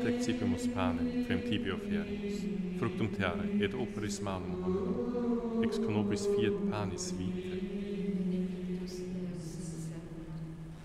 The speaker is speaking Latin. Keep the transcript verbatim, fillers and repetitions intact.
exigimus panem, quem tibi oferimus, fructum terrae, et operis manum hominum, ex conobis fiat panis vitae.